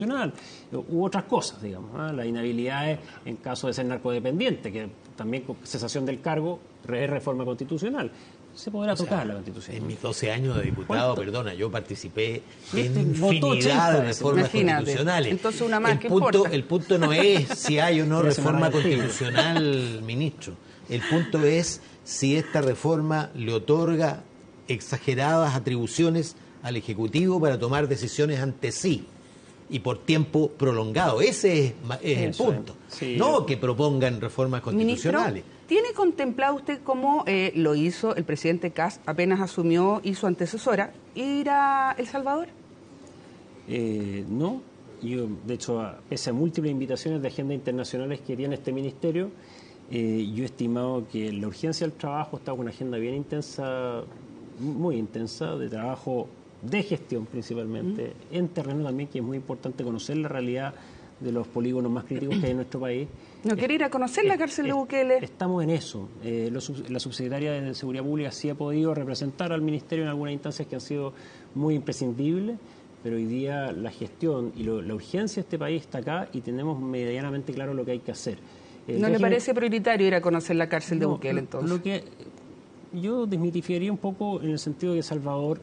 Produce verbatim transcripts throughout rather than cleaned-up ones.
constitucional, u otras cosas, digamos, ¿eh? Las inhabilidades en caso de ser narcodependiente, que también con cesación del cargo es reforma constitucional. Se podrá o tocar sea, la Constitución. En mis doce años de diputado, ¿cuánto? Perdona, yo participé en este infinidad de reformas Imagínate. constitucionales. Entonces una más, el ¿qué punto, importa? el punto no es si hay o no reforma constitucional, ministro. El punto es si esta reforma le otorga exageradas atribuciones al Ejecutivo para tomar decisiones ante sí y por tiempo prolongado. Ese es, es el punto. Sí. No que propongan reformas constitucionales. Ministro, ¿tiene contemplado usted cómo eh, lo hizo el presidente Kast apenas asumió y su antecesora, ir a El Salvador? Eh, no. Yo, de hecho, pese a múltiples invitaciones de agendas internacionales que tiene este ministerio, eh, yo he estimado que la urgencia del trabajo está con una agenda bien intensa, muy intensa, de trabajo de gestión principalmente, mm. en terreno también, que es muy importante conocer la realidad de los polígonos más críticos que hay en nuestro país. ¿No quiere ir a conocer la cárcel de Bukele? Estamos en eso. Eh, los, la subsecretaria de Seguridad Pública sí ha podido representar al Ministerio en algunas instancias que han sido muy imprescindibles, pero hoy día la gestión y lo, la urgencia de este país está acá y tenemos medianamente claro lo que hay que hacer. Eh, ¿No le parece prioritario ir a conocer la cárcel no, de Bukele entonces? Lo que yo desmitificaría un poco en el sentido de que Salvador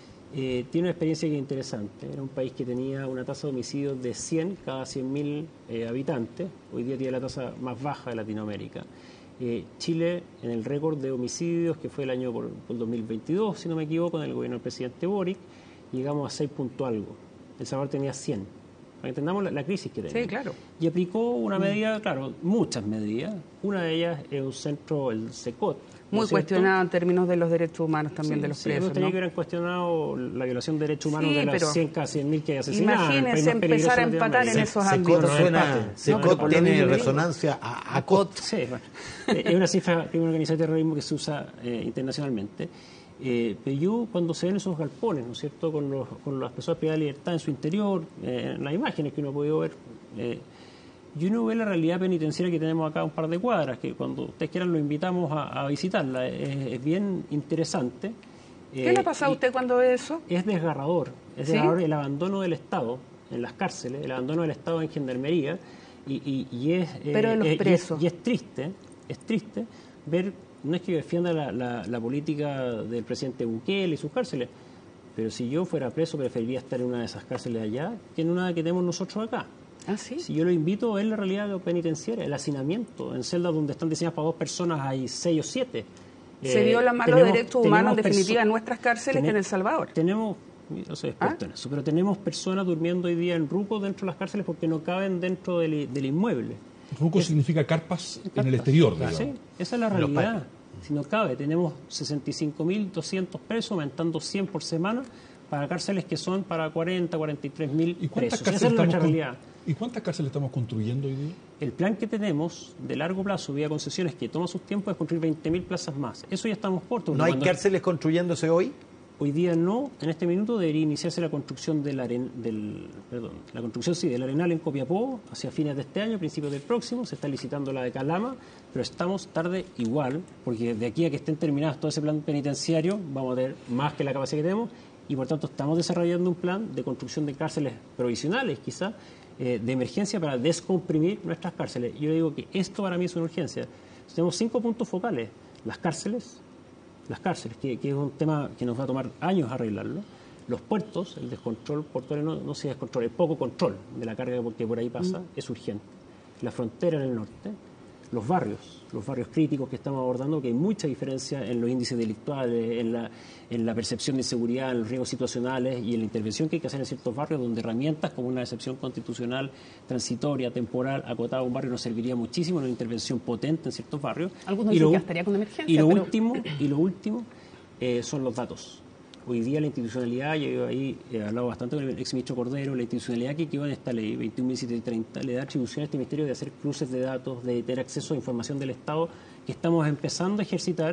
Eh, tiene una experiencia que es interesante. Era un país que tenía una tasa de homicidios de cien cada cien mil eh, habitantes. Hoy día tiene la tasa más baja de Latinoamérica. Eh, Chile, en el récord de homicidios, que fue el año por, por dos mil veintidós, si no me equivoco, en el gobierno del presidente Boric, llegamos a seis punto algo. El Salvador tenía cien. Para que entendamos la, la crisis que tenía. Sí, claro. Y aplicó una medida, claro, muchas medidas. Una de ellas es un centro, el SECOT, muy cuestionado en términos de los derechos humanos también, sí, de los sí, presos. Sí, tenía ¿no? que haber cuestionado la violación de derechos humanos, sí, de las cien, casi cien mil que hay asesinados. Imagínense empezar a empatar en esos Se ámbitos. Se suena, SECOT no, tiene resonancia a, a C O T. Sí, bueno, es una cifra crimen organizado de terrorismo que se usa eh, internacionalmente. Eh, pero yo, cuando se ven esos galpones, ¿no es cierto?, con, los, con las personas privadas de libertad en su interior, eh, en las imágenes que uno ha podido ver, eh, y uno ve la realidad penitenciaria que tenemos acá a un par de cuadras, que cuando ustedes quieran lo invitamos a, a visitarla. Es, es bien interesante. ¿Qué eh, le ha pasado a usted cuando ve eso? Es desgarrador. Es ¿Sí? desgarrador el abandono del Estado en las cárceles, el abandono del Estado en Gendarmería, y, y, y es... Pero de los eh, presos. Y es, y es triste, es triste ver, no es que yo defienda la, la, la política del presidente Bukele y sus cárceles, pero si yo fuera preso preferiría estar en una de esas cárceles allá que en una que tenemos nosotros acá. ¿Ah, sí? Si yo lo invito a ver la realidad penitenciaria, el hacinamiento, en celdas donde están diseñadas para dos personas hay seis o siete. Se eh, violan más los derechos humanos en definitiva en nuestras cárceles que en El Salvador. Tenemos, no soy experto ¿Ah? en eso, pero tenemos personas durmiendo hoy día en rucos dentro de las cárceles porque no caben dentro del, del inmueble. Ruco significa carpas, carpas en el exterior, digamos. Sí, esa es la realidad. Si no cabe, tenemos sesenta y cinco mil doscientos presos, aumentando cien por semana, para cárceles que son para cuarenta, cuarenta y tres mil presos. Esa es nuestra realidad. ¿Y cuántas cárceles estamos construyendo hoy día? El plan que tenemos de largo plazo, vía concesiones, que toma sus tiempos, es construir veinte mil plazas más. Eso ya estamos cortos. ¿No hay cárceles construyéndose hoy? Hoy día no. En este minuto debería iniciarse la construcción del, aren, del perdón, la construcción sí, del Arenal en Copiapó hacia fines de este año, principios del próximo. Se está licitando la de Calama, pero estamos tarde igual, porque de aquí a que estén terminados todo ese plan penitenciario, vamos a tener más que la capacidad que tenemos, y por tanto estamos desarrollando un plan de construcción de cárceles provisionales, quizá, eh, de emergencia para descomprimir nuestras cárceles. Yo digo que esto para mí es una urgencia. Tenemos cinco puntos focales. Las cárceles, las cárceles, que, que es un tema que nos va a tomar años arreglarlo. Los puertos, el descontrol portuario no, no se descontrola, el poco control de la carga que por ahí pasa, mm. es urgente. La frontera en el norte, los barrios, los barrios críticos que estamos abordando, que hay mucha diferencia en los índices delictuales, en la, en la percepción de inseguridad, en los riesgos situacionales y en la intervención que hay que hacer en ciertos barrios donde herramientas como una excepción constitucional transitoria, temporal, acotada a un barrio nos serviría muchísimo, una intervención potente en ciertos barrios. Algunos dicen que estaría con emergencia. Y lo pero... último, y lo último eh, son los datos. Hoy día la institucionalidad, yo ahí he hablado bastante con el exministro Cordero, la institucionalidad que quedó en esta ley veintiún mil setecientos treinta le da atribución a este ministerio de hacer cruces de datos, de tener acceso a información del Estado que estamos empezando a ejercitar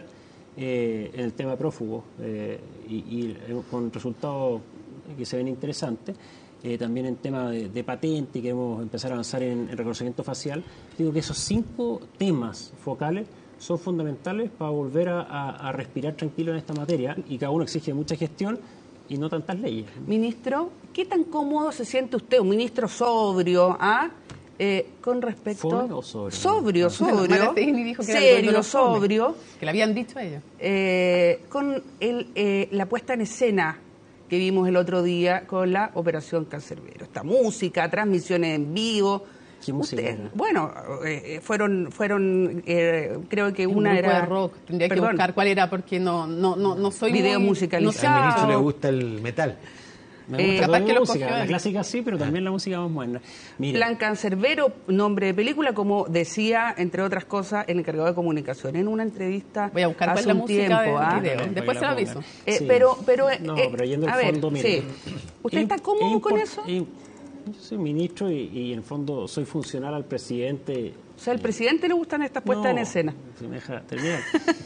eh, en el tema de prófugos eh, y, y con resultados que se ven interesantes. Eh, también en tema de, de patente, queremos empezar a avanzar en, en reconocimiento facial. Digo que esos cinco temas focales son fundamentales para volver a, a, a respirar tranquilo en esta materia, y cada uno exige mucha gestión, y no tantas leyes. Ministro, ¿qué tan cómodo se siente usted, un ministro sobrio, ¿ah? Eh, con respecto... ¿Fome o sobrio? Sobrio, sobrio. Bueno, Maratini dijo que era el serio, gobierno fome, sobrio. que le habían dicho a ella. Eh, con el, eh, la puesta en escena que vimos el otro día con la Operación Cancerbero. Esta música, transmisiones en vivo. ¿Qué música Usted- era? Bueno, eh, fueron, fueron eh, creo que Un una grupo era... de rock. Tendría Perdón, que buscar cuál era porque no no no, no soy Video muy- musicalizado. no Al sé. ministro le gusta el metal. Me Eh, gusta capaz toda que la lo música, cogió la él. clásica sí, pero también la música más moderna. Mire, Plan Cancerbero, nombre de película, como decía, entre otras cosas, el encargado de comunicación en una entrevista Voy a buscar cuál hace es la un música tiempo. del ¿ah? video. Para que Después la se lo pongan. aviso. Eh, Sí. pero, pero, eh, No, eh, pero yendo al a ver, fondo, mire. sí. ¿Usted es- está cómodo es con impor- eso? es- yo soy ministro y, y en el fondo soy funcional al presidente. O sea, ¿al presidente le gustan estas puestas No, en escena? si me deja terminar.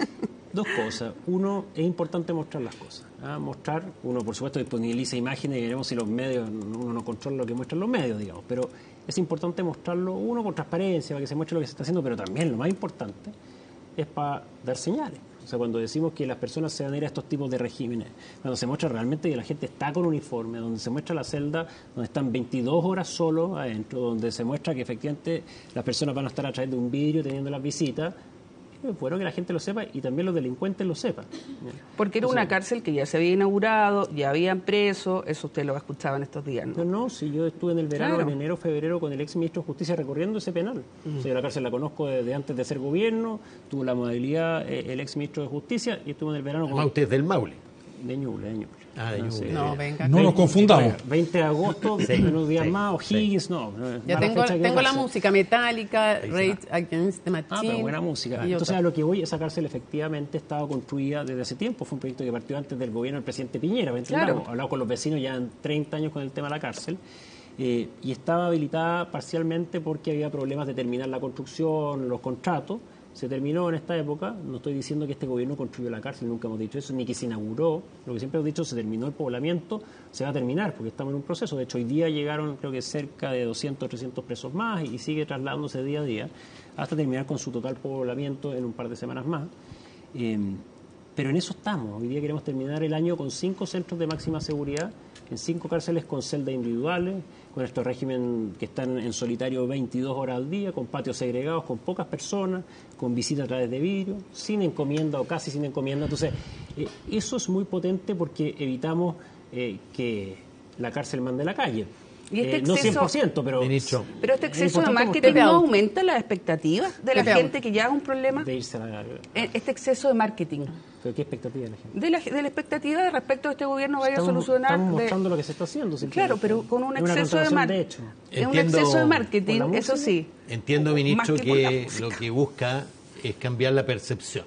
Dos cosas. Uno, es importante mostrar las cosas. ¿ah? Mostrar, uno por supuesto disponibiliza imágenes y veremos si los medios, uno no controla lo que muestran los medios, digamos, pero es importante mostrarlo, uno, con transparencia, para que se muestre lo que se está haciendo, pero también lo más importante es para dar señales. O sea, cuando decimos que las personas se van a ir a estos tipos de regímenes, cuando se muestra realmente que la gente está con uniforme, donde se muestra la celda, donde están veintidós horas solos adentro, donde se muestra que efectivamente las personas van a estar a través de un vidrio teniendo las visitas, es bueno que la gente lo sepa y también los delincuentes lo sepan. Porque era una cárcel que ya se había inaugurado, ya habían preso, eso usted lo escuchaba en estos días, No, ¿no? no, si yo estuve en el verano, Claro. en enero, febrero, con el ex ministro de Justicia recorriendo ese penal. O sea, yo la cárcel la conozco desde antes de ser gobierno, tuvo la modalidad eh, el ex ministro de Justicia y estuve en el verano Además, con... usted es del Maule. De Ñuble, de Ñuble. Ah, de Ñuble. sé. No, venga. No nos confundamos. veinte de agosto, Sí, unos días sí, más, sí. O'Higgins, no. Ya mala tengo, fecha que tengo la cárcel. música Metallica, Ahí Rage está. Against the Machine. Ah, pero buena música. y Entonces, otra. a lo que voy, esa cárcel efectivamente estaba construida desde hace tiempo. Fue un proyecto que partió antes del gobierno del presidente Piñera. ¿me Claro. entendamos? Hablado con los vecinos ya en treinta años con el tema de la cárcel. Eh, y estaba habilitada parcialmente porque había problemas de terminar la construcción, los contratos. Se terminó en esta época. No estoy diciendo que este gobierno construyó la cárcel, nunca hemos dicho eso, ni que se inauguró. Lo que siempre hemos dicho, se terminó el poblamiento, se va a terminar porque estamos en un proceso. De hecho, hoy día llegaron creo que cerca de doscientos, trescientos presos más y sigue trasladándose día a día hasta terminar con su total poblamiento en un par de semanas más. Eh, pero en eso estamos. Hoy día queremos terminar el año con cinco centros de máxima seguridad, en cinco cárceles con celdas individuales, con estos régimen que están en solitario veintidós horas al día, con patios segregados, con pocas personas, con visita a través de vidrio, sin encomienda o casi sin encomienda. Entonces, eh, eso es muy potente porque evitamos eh, que la cárcel mande la calle. Y este Eh, no exceso- cien por ciento, pero... Ministro. Pero este es exceso de importante marketing mostrar- no aumenta las expectativas de la Pepe, gente que ya es un problema. de irse a la... Eh, Este exceso de marketing, ¿Pero qué expectativa de la gente? de la, de la expectativa de respecto a este gobierno vaya Estamos, a solucionar. estamos de- mostrando lo que se está haciendo. Claro, simplemente. pero con un Es una exceso de constatación marketing. de hecho. Es un Entiendo- exceso de ¿Con marketing, la eso música? sí. Entiendo, Más ministro, que con la que música. lo que busca es cambiar la percepción.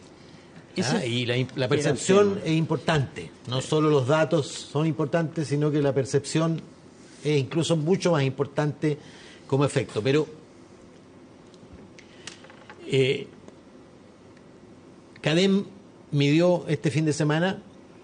Ese- Ah, y la, la era percepción el tema. es importante. No solo los datos son importantes, sino que la percepción es incluso mucho más importante como efecto. Pero eh, Cadem midió este fin de semana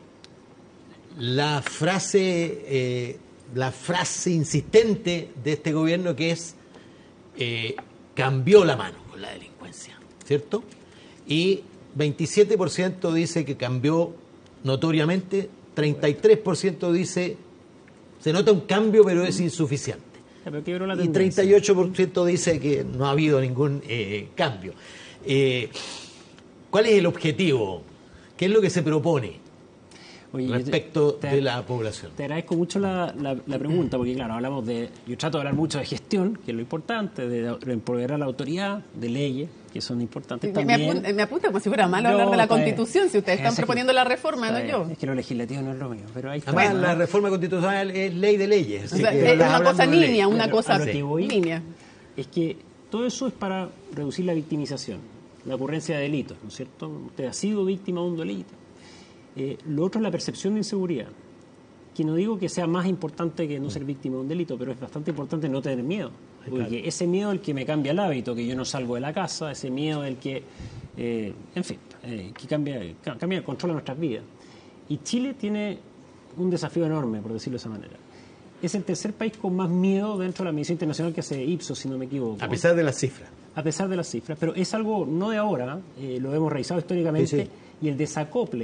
la frase, eh, la frase insistente de este gobierno, que es eh, cambió la mano con la delincuencia, ¿cierto? Y veintisiete por ciento dice que cambió notoriamente, treinta y tres por ciento dice se nota un cambio pero es insuficiente. Pero quebró la Y tendencia. treinta y ocho por ciento dice que no ha habido ningún eh, cambio. Eh, ¿Cuál es el objetivo? ¿Qué es lo que se propone Oye, yo te- respecto te- de la población? Te agradezco mucho la, la- la pregunta, porque claro, hablamos de... Yo trato de hablar mucho de gestión, que es lo importante, de empoderar a la autoridad, de leyes, que son importantes Me, me también. apunta, me apunta como si fuera malo No, hablar de la está bien. Constitución, si ustedes están Es que- proponiendo la reforma, está no bien. yo. Es que lo legislativo no es lo mío, pero ahí está. Además, ¿no? la reforma constitucional es ley de leyes. O así sea, que es estás una hablando cosa de ley. niña, una Claro, cosa a lo que voy niña. Es que todo eso es para reducir la victimización, la ocurrencia de delitos, ¿no es cierto? Usted ha sido víctima de un delito. Eh, lo otro es la percepción de inseguridad, que no digo que sea más importante que no ser víctima de un delito, pero es bastante importante no tener miedo, porque ese miedo es el que me cambia el hábito, que yo no salgo de la casa, ese miedo es el que, eh, en fin, eh, que cambia, cambia, controla nuestras vidas. Y Chile tiene un desafío enorme, por decirlo de esa manera. Es el tercer país con más miedo dentro de la medición internacional que hace Ipsos, si no me equivoco. A pesar de las cifras. A pesar de las cifras, pero es algo no de ahora, eh, lo hemos revisado históricamente, Sí, sí. y el desacople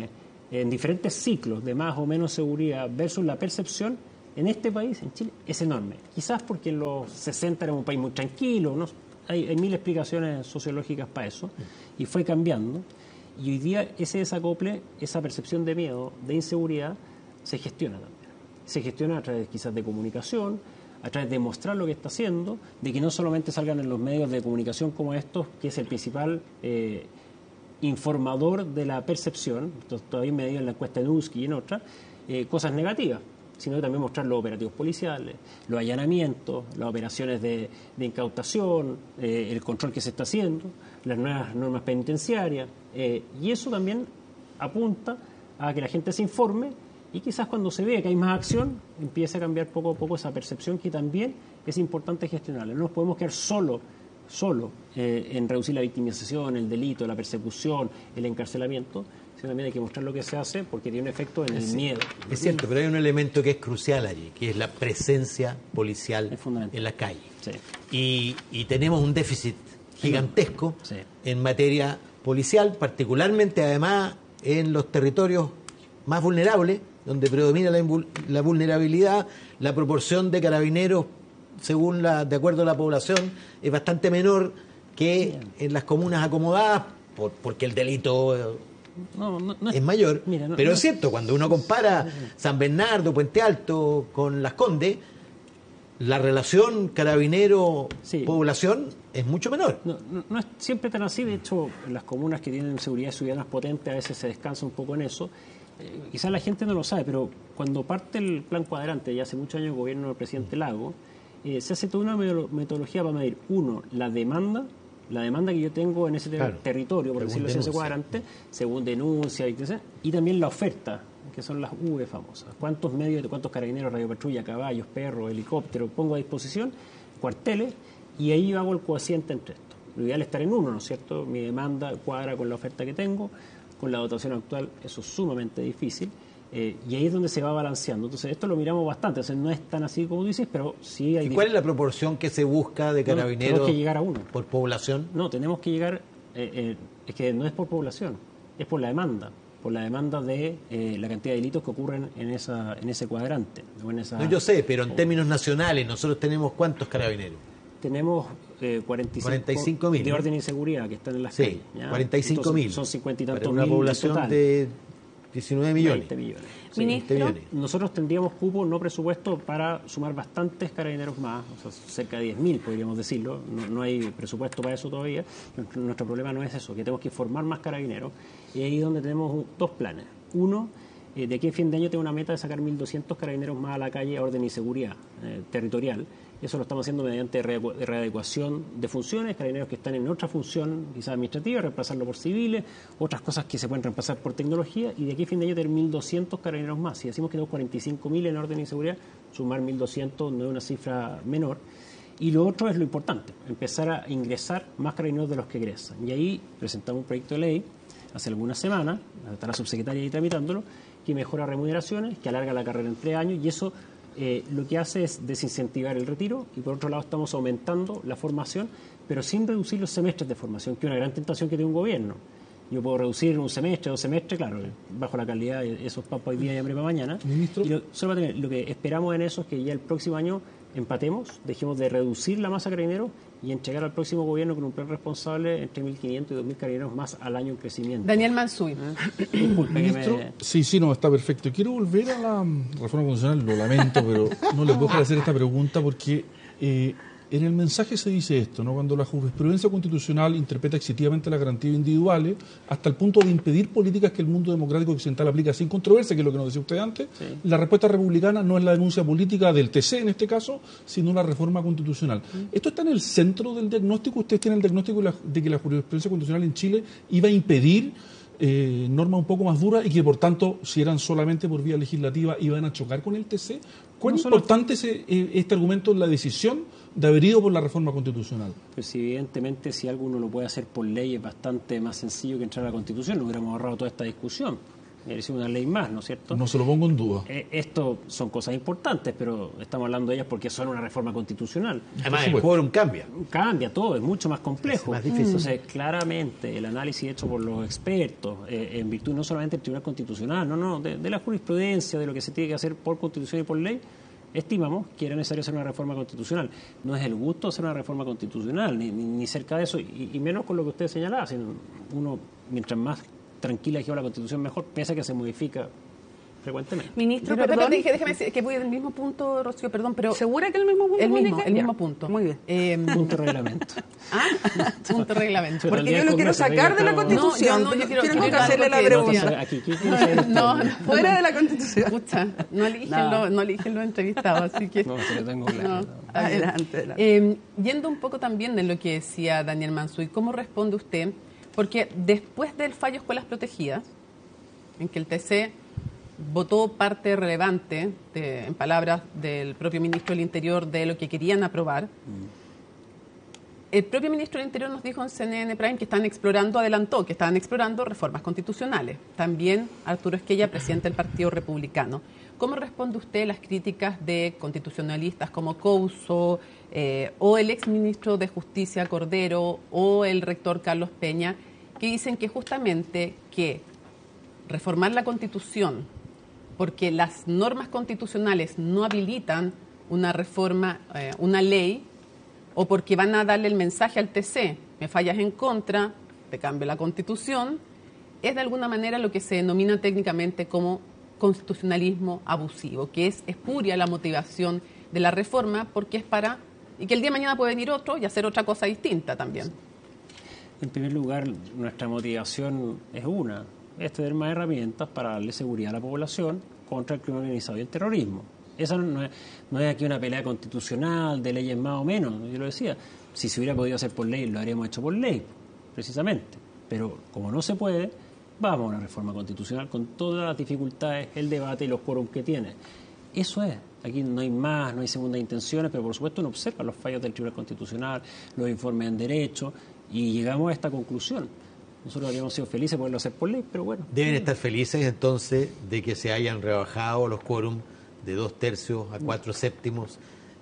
en diferentes ciclos de más o menos seguridad versus la percepción, en este país, en Chile, es enorme. Quizás porque en los sesenta era un país muy tranquilo, ¿no? hay, hay mil explicaciones sociológicas para eso, y fue cambiando. Y hoy día ese desacople, esa percepción de miedo, de inseguridad, se gestiona también. Se gestiona a través quizás de comunicación, a través de mostrar lo que está haciendo, de que no solamente salgan en los medios de comunicación como estos, que es el principal eh, informador de la percepción, todavía medido en la encuesta de Nuski y en otras, eh, cosas negativas, sino que también mostrar los operativos policiales, los allanamientos, las operaciones de, de incautación, eh, el control que se está haciendo, las nuevas normas penitenciarias, eh, y eso también apunta a que la gente se informe y quizás cuando se ve que hay más acción empiece a cambiar poco a poco esa percepción que también es importante gestionarla. No nos podemos quedar solo, solo eh, en reducir la victimización, el delito, la persecución, el encarcelamiento, sino también hay que mostrar lo que se hace porque tiene un efecto en el es, miedo. Es cierto, pero hay un elemento que es crucial allí, que es la presencia policial en la calle. Sí. Y, y tenemos un déficit gigantesco sí. en materia policial, particularmente además en los territorios más vulnerables, donde predomina la, la vulnerabilidad, la proporción de carabineros, según la, de acuerdo a la población, es bastante menor que en las comunas acomodadas, por, porque el delito no, no, no es, es mayor. Mira, no, pero no, es cierto, cuando uno compara San Bernardo, Puente Alto con Las Condes, la relación carabinero-población sí. es mucho menor. No, no, no es siempre tan así, de hecho, en las comunas que tienen seguridad ciudadana potente a veces se descansa un poco en eso. Eh, quizás la gente no lo sabe, pero cuando parte el plan cuadrante, ya hace muchos años el gobierno del presidente Lago, eh, se hace toda una metodología para medir, uno, la demanda, la demanda que yo tengo en ese ter claro, territorio, por decirlo así, ese cuadrante, según denuncia, y, y también la oferta, que son las U V famosas. ¿Cuántos medios, cuántos carabineros, radiopatrulla, caballos, perros, helicópteros pongo a disposición? Cuarteles, y ahí yo hago el cociente entre esto. Lo ideal es estar en uno, ¿no es cierto? Mi demanda cuadra con la oferta que tengo. Con la dotación actual eso es sumamente difícil eh, y ahí es donde se va balanceando. Entonces esto lo miramos bastante, o sea, no es tan así como dices, pero sí hay... ¿Y cuál es la proporción que se busca de carabineros no, tenemos que llegar a uno. por población? No, tenemos que llegar, eh, eh, es que no es por población, es por la demanda, por la demanda de eh, la cantidad de delitos que ocurren en esa en ese cuadrante. O en esa, no, yo sé, pero en o, términos nacionales, nosotros tenemos ¿cuántos carabineros? Tenemos eh, cuarenta y cinco mil de orden y seguridad que están en las sí, calles. ¿Ya? cuarenta y cinco mil. Son cincuenta y tantos mil. Para una población de diecinueve millones. veinte millones. Sí, Ministro, millones. Nosotros tendríamos cupo, no presupuesto, para sumar bastantes carabineros más, o sea, cerca de diez mil, podríamos decirlo. No, no hay presupuesto para eso todavía. Nuestro, nuestro problema no es eso, que tenemos que formar más carabineros. Y ahí es donde tenemos un, dos planes. Uno, eh, de aquí a fin de año tengo una meta de sacar mil doscientos carabineros más a la calle a orden y seguridad eh, territorial. Eso lo estamos haciendo mediante readecuación de funciones, carabineros que están en otra función, quizás administrativa, reemplazarlo por civiles, otras cosas que se pueden reemplazar por tecnología, y de aquí a fin de año tener mil doscientos carabineros más. Si decimos que tenemos cuarenta y cinco mil en orden y seguridad, sumar mil doscientos no es una cifra menor. Y lo otro es lo importante, empezar a ingresar más carabineros de los que egresan. Y ahí presentamos un proyecto de ley hace algunas semanas, está la subsecretaria ahí tramitándolo, que mejora remuneraciones, que alarga la carrera en tres años, y eso eh, lo que hace es desincentivar el retiro, y por otro lado estamos aumentando la formación, pero sin reducir los semestres de formación, que es una gran tentación que tiene un gobierno. Yo puedo reducir un semestre, dos semestres, claro, bajo la calidad de esos papas hoy día y hambre para mañana. Ministro. Y lo, solo para tener, lo que esperamos en eso es que ya el próximo año empatemos, dejemos de reducir la masa de carabineros y entregar al próximo gobierno con un plan responsable entre mil quinientos y dos mil carabineros más al año en crecimiento. Daniel Mansuy. ¿Eh? Disculpe, Ministro, me... sí, sí, no, está perfecto. Quiero volver a la reforma constitucional, lo lamento, pero no les puedo dejar de hacer esta pregunta porque eh, en el mensaje se dice esto, ¿no? Cuando la jurisprudencia constitucional interpreta exitivamente las garantías individuales hasta el punto de impedir políticas que el mundo democrático occidental aplica sin controversia, que es lo que nos decía usted antes, sí. La respuesta republicana no es la denuncia política del T C en este caso, sino la reforma constitucional. Sí. Esto está en el centro del diagnóstico. ¿Usted tiene el diagnóstico de, la, de que la jurisprudencia constitucional en Chile iba a impedir eh, normas un poco más duras y que por tanto, si eran solamente por vía legislativa, iban a chocar con el T C? ¿Cuán no importante solo... es eh, este argumento en la decisión de haber ido por la reforma constitucional? Pues evidentemente si algo uno lo puede hacer por ley es bastante más sencillo que entrar a la Constitución, lo hubiéramos ahorrado toda esta discusión. es decir, una ley más, ¿no es cierto? No se lo pongo en duda. Eh, esto son cosas importantes, pero estamos hablando de ellas porque son una reforma constitucional. Además, el quórum cambia. Cambia todo, es mucho más complejo. Es más difícil. Entonces, claramente, el análisis hecho por los expertos, eh, en virtud no solamente del Tribunal Constitucional, no, no, de, de la jurisprudencia, de lo que se tiene que hacer por Constitución y por ley, estimamos que era necesario hacer una reforma constitucional. No es el gusto hacer una reforma constitucional, ni, ni, ni cerca de eso, y, y menos con lo que usted señalaba. Sino uno, mientras más tranquila lleva la Constitución, mejor, pese a que se modifica frecuentemente. Ministro, Pero, perdón. espérate, déjame decir que voy del mismo punto, Rocío, perdón, pero... ¿Segura que el mismo punto? El mismo, Mónica? el Ya. mismo punto. Muy bien. Eh, Punto reglamento. ah, punto reglamento. Pero Porque el yo lo quiero Congreso, sacar de la pero- Constitución. No, yo no, yo quiero- Quiero quiero hacerle la algo que- pregunta. Entonces, aquí, ¿qué quiere saber usted? No, no, Fuera de la Constitución. Escucha, no eligen, No. Los, no eligen los entrevistados, así que... No, se lo tengo claro. No, no. está bien. Adelante, adelante. Eh, yendo un poco también de lo que decía Daniel Mansuy, ¿cómo responde usted? Porque después del fallo Escuelas Protegidas, en que el T C votó parte relevante, de- en palabras del propio ministro del Interior, de lo que querían aprobar, el propio ministro del Interior nos dijo en C N N Prime que están explorando, adelantó, que estaban explorando reformas constitucionales. También Arturo Esquella, presidente del Partido Republicano. ¿Cómo responde usted a las críticas de constitucionalistas como Couso, eh, o el exministro de Justicia Cordero, o el rector Carlos Peña, que dicen que justamente que reformar la Constitución porque las normas constitucionales no habilitan una reforma, eh, una ley, o porque van a darle el mensaje al T C, me fallas en contra, te cambio la Constitución, es de alguna manera lo que se denomina técnicamente como constitucionalismo abusivo, que es espuria la motivación de la reforma porque es para, y que el día de mañana puede venir otro y hacer otra cosa distinta también. En primer lugar, nuestra motivación es una, es tener más herramientas para darle seguridad a la población contra el crimen organizado y el terrorismo. Esa no es, no es aquí una pelea constitucional, de leyes más o menos, yo lo decía. Si se hubiera podido hacer por ley, lo habríamos hecho por ley, precisamente. Pero como no se puede, vamos a una reforma constitucional con todas las dificultades, el debate y los quórums que tiene. Eso es. Aquí no hay más, no hay segundas intenciones, pero por supuesto uno observa los fallos del Tribunal Constitucional, los informes en derecho, y llegamos a esta conclusión. Nosotros habríamos sido felices de poderlo hacer por ley, pero bueno. Deben estar felices entonces de que se hayan rebajado los quórums de dos tercios a cuatro séptimos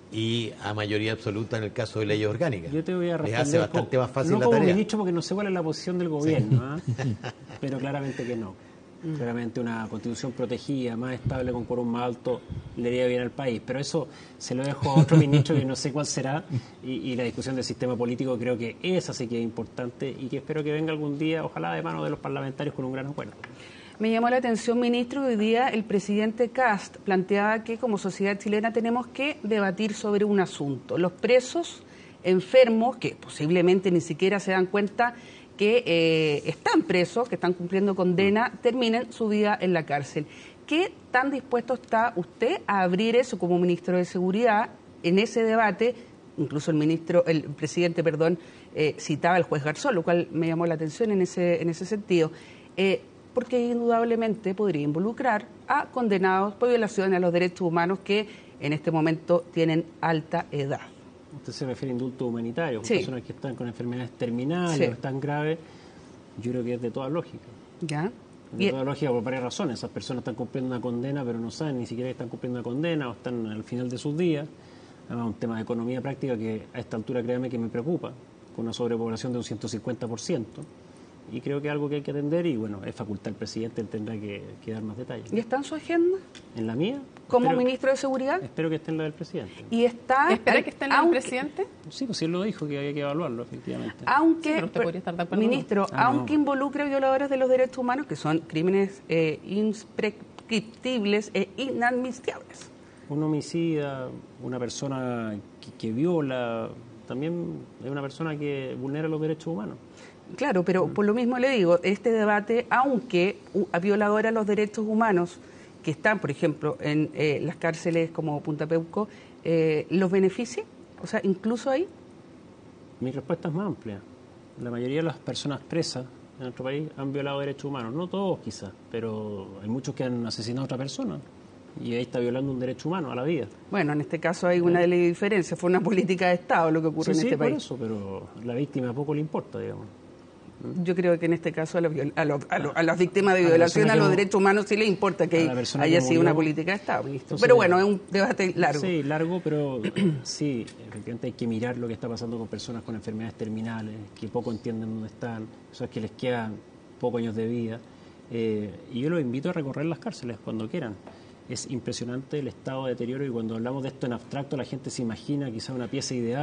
y a mayoría absoluta en el caso de leyes orgánicas. Yo te voy a Les responder hace bastante como- más fácil no la como tarea. ministro porque no sé cuál es la posición del gobierno, ¿ah? Pero claramente que no. Claramente una constitución protegida, más estable, con quórum más alto, le iría bien al país. Pero eso se lo dejo a otro ministro que no sé cuál será. Y, y la discusión del sistema político creo que esa sí que es importante y que espero que venga algún día, ojalá de mano de los parlamentarios, con un gran acuerdo. Me llamó la atención, ministro, que hoy día el presidente Kast planteaba que como sociedad chilena tenemos que debatir sobre un asunto. Los presos enfermos, que posiblemente ni siquiera se dan cuenta que eh, están presos, que están cumpliendo condena, terminen su vida en la cárcel. ¿Qué tan dispuesto está usted a abrir eso como ministro de Seguridad en ese debate? Incluso el ministro, el presidente, perdón, eh, citaba al juez Garzón, lo cual me llamó la atención en ese, en ese sentido. Eh, porque indudablemente podría involucrar a condenados por violaciones a los derechos humanos que en este momento tienen alta edad. Usted se refiere a indultos humanitarios, Sí. personas que están con enfermedades terminales Sí. o están graves. Yo creo que es de toda lógica. ¿Ya? De Y- toda lógica por varias razones. Esas personas están cumpliendo una condena, pero no saben ni siquiera que están cumpliendo una condena o están al final de sus días. Además, un tema de economía práctica que a esta altura, créame que me preocupa, con una sobrepoblación de un ciento cincuenta por ciento. Y creo que es algo que hay que atender y, bueno, es facultad del presidente, él tendrá que, que dar más detalles. ¿Y está en su agenda ¿En la mía? como Espero- ministro de Seguridad? Espero que esté en la del presidente. Y está... ¿Espera que esté en el aunque- presidente? Sí, pues sí, él lo dijo, que había que evaluarlo, efectivamente. Aunque, Sí, pero usted podría estar de acuerdo, ministro, ¿no? Ah, aunque no. involucre violadores de los derechos humanos, que son crímenes eh, imprescriptibles e inadmisibles. Un homicida, una persona que, que viola, también es una persona que vulnera los derechos humanos. Claro, pero por lo mismo le digo, este debate, aunque u- a violadores a los derechos humanos que están, por ejemplo, en eh, las cárceles como Punta Peuco, eh, ¿los beneficia? O sea, incluso ahí. Mi respuesta es más amplia. La mayoría de las personas presas en nuestro país han violado derechos humanos. No todos, quizás, pero hay muchos que han asesinado a otra persona. Y ahí está violando un derecho humano a la vida. Bueno, en este caso hay una ley de diferencia, fue una política de Estado lo que ocurre Sí, en sí, este por país. eso, pero la víctima poco le importa, digamos. Yo creo que en este caso a, los, a, los, a, los, a las víctimas de violación a los derechos humanos sí les importa que haya sido una política de Estado, ministro. Pero bueno, es un debate largo. Sí, largo, pero sí, efectivamente hay que mirar lo que está pasando con personas con enfermedades terminales, que poco entienden dónde están, personas que les quedan pocos años de vida. Eh, y yo los invito a recorrer las cárceles cuando quieran. Es impresionante el estado de deterioro y cuando hablamos de esto en abstracto la gente se imagina quizá una pieza ideal.